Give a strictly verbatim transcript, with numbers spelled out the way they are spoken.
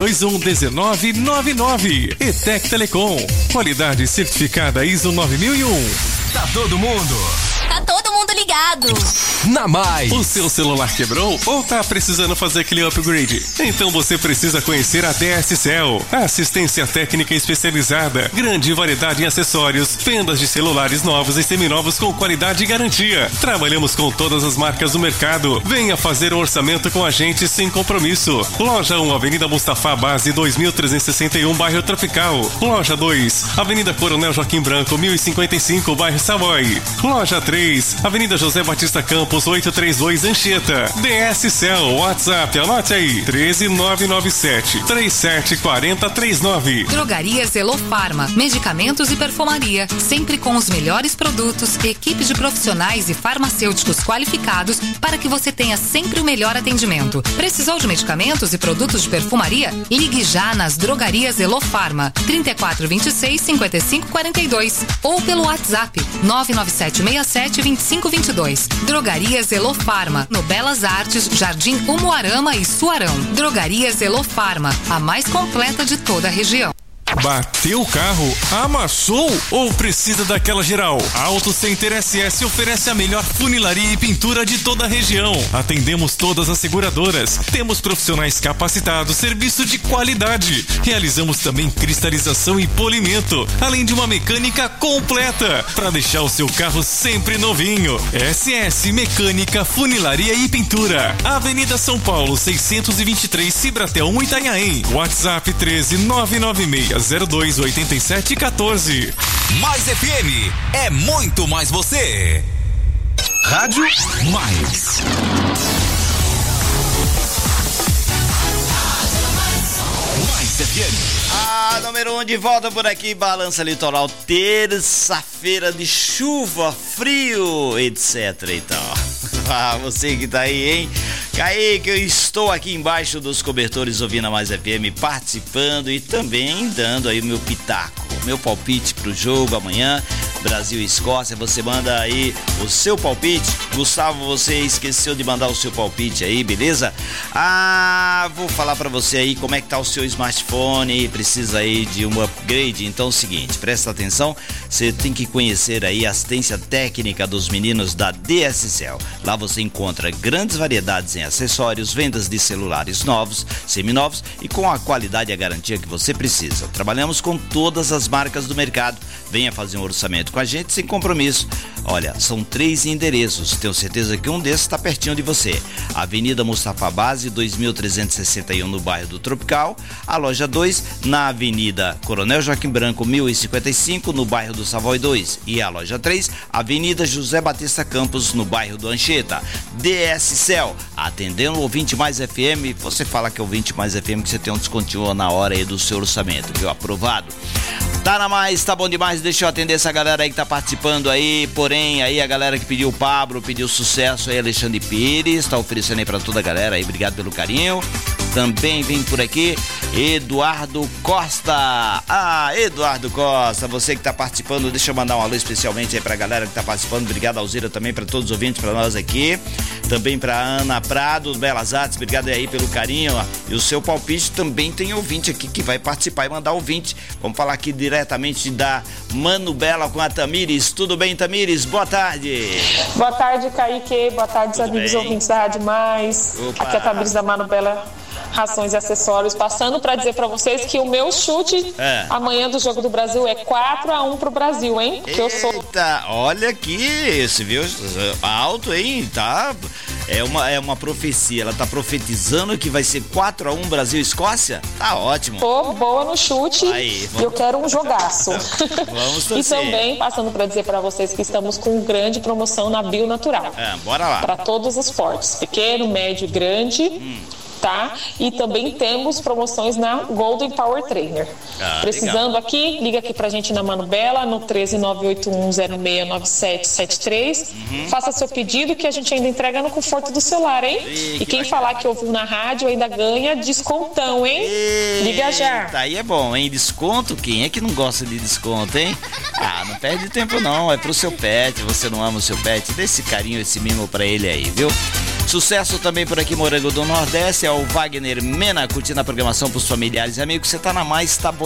dois um um nove nove nove. E Tec Telecom, qualidade certificada I S O nove mil e um. Tá todo mundo? Tá todo mundo ligado. Na Mais. O seu celular quebrou ou tá precisando fazer aquele upgrade? Então você precisa conhecer a D S Cell. Assistência técnica especializada, grande variedade em acessórios, vendas de celulares novos e seminovos com qualidade e garantia. Trabalhamos com todas as marcas do mercado. Venha fazer um orçamento com a gente sem compromisso. Loja um, Avenida Mustafa Base dois mil trezentos e sessenta e um, bairro Tropical. Loja dois, Avenida Coronel Joaquim Branco mil e cinquenta e cinco, bairro Savoy. Loja três, Avenida José Batista Campos oitocentos e trinta e dois, Anchieta. D S Cell, WhatsApp, anote aí, treze nove nove sete, trinta e sete quarenta, trinta e nove. Drogarias Elofarma, medicamentos e perfumaria, sempre com os melhores produtos, equipe de profissionais e farmacêuticos qualificados para que você tenha sempre o melhor atendimento. Precisou de medicamentos e produtos de perfumaria? Ligue já nas Drogarias Elofarma, trinta e quatro, vinte e seis, cinquenta e cinco, quarenta e dois ou pelo WhatsApp nove nove sete seis sete, dois cinco dois dois. Drogarias Elofarma, no Belas Artes, Jardim Umuarama e Suarão. Drogarias Elofarma, a mais completa de toda a região. Bateu o carro? Amassou? Ou precisa daquela geral? A Auto Center S S oferece a melhor funilaria e pintura de toda a região. Atendemos todas as seguradoras. Temos profissionais capacitados, serviço de qualidade. Realizamos também cristalização e polimento, além de uma mecânica completa para deixar o seu carro sempre novinho. S S Mecânica, Funilaria e Pintura. Avenida São Paulo, seiscentos e vinte e três, Cibratel um, Itanhaém. WhatsApp treze nove nove seis zero dois oito sete um quatro. Mais F M é muito mais você. Rádio Mais. Mais F M. A número um de volta por aqui, Balança Litoral, terça-feira de chuva, frio, etc e tal. Ah, você que tá aí, hein? Kaique, eu estou aqui embaixo dos cobertores ouvindo a Mais F M, participando e também dando aí o meu pitaco, meu palpite pro jogo amanhã, Brasil e Escócia. Você manda aí o seu palpite. Gustavo, você esqueceu de mandar o seu palpite aí, beleza? Ah, vou falar pra você aí como é que tá o seu smartphone, precisa aí de um upgrade. Então é o seguinte, presta atenção, você tem que conhecer aí a assistência técnica dos meninos da D S Cell. Lá você encontra grandes variedades em acessórios, vendas de celulares novos, seminovos e com a qualidade e a garantia que você precisa. Trabalhamos com todas as marcas do mercado. Venha fazer um orçamento com a gente sem compromisso. Olha, são três endereços. Tenho certeza que um desses está pertinho de você. Avenida Mustafa Base, dois mil trezentos e sessenta e um, no bairro do Tropical. A loja dois, na Avenida Coronel Joaquim Branco, mil e cinquenta e cinco, no bairro do Savoy dois. E a loja três, Avenida José Batista Campos, no bairro do Anchieta. D S Cell, atendendo o ouvinte Mais F M. Você fala que é ouvinte Mais F M, que você tem um descontinho na hora aí do seu orçamento, viu? Aprovado. Tá na Mais, tá bom demais. Deixa eu atender essa galera aí que tá participando aí. Porém, aí a galera que pediu o Pablo, pediu sucesso aí, Alexandre Pires, tá oferecendo aí pra toda a galera aí. Obrigado pelo carinho. Também vem por aqui Eduardo Costa. Ah, Eduardo Costa, você que tá participando, deixa eu mandar um alô especialmente aí pra galera que tá participando. Obrigado, Alzira, também pra todos os ouvintes, pra nós aqui. Também pra Ana Prado, Belas Artes, obrigado aí pelo carinho. Ó. E o seu palpite também tem ouvinte aqui que vai participar e mandar ouvinte. Vamos falar aqui diretamente da Mano Bela com a Tamires. Tudo bem, Tamires? Boa tarde. Boa tarde, Kaique. Boa tarde, os amigos ouvintes da Rádio Mais. Opa. Aqui é a Tamires da Mano Bela Rações e Acessórios, passando para dizer para vocês que o meu chute é. amanhã do Jogo do Brasil é quatro a um pro Brasil, hein? Eita, eu sou... olha aqui, você viu? Alto, hein? Tá... É uma, é uma profecia, ela tá profetizando que vai ser quatro a um Brasil e Escócia? Tá ótimo. Tô boa no chute. Aí, vamos... e eu quero um jogaço. Vamos torcer. E também, passando para dizer para vocês que estamos com grande promoção na Bio Natural. É, bora lá. Para todos os portes, pequeno, médio e grande. Hum. Tá? E também temos promoções na Golden Power Trainer. Ah, precisando legal. Aqui, liga aqui pra gente na Mano Bela no treze nove oito um zero seis nove sete sete três. Uhum. Faça seu pedido que a gente ainda entrega no conforto do celular, hein? E, e quem falar que ouviu na rádio ainda ganha descontão, hein? E... liga já. Tá aí é bom, hein? Desconto? Quem é que não gosta de desconto, hein? Ah, não perde tempo não, é pro seu pet. Você não ama o seu pet? Dê esse carinho, esse mimo pra ele aí, viu? Sucesso também por aqui, Morango do Nordeste, é o Wagner Mena, curtindo a programação pros familiares e amigos. Você tá na mais, tá bom